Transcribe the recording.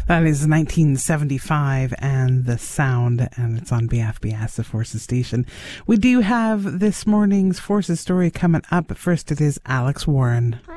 That is 1975 and The Sound, and it's on BFBS, the Forces station. We do have this morning's Forces story coming up, but first it is Alex Warren.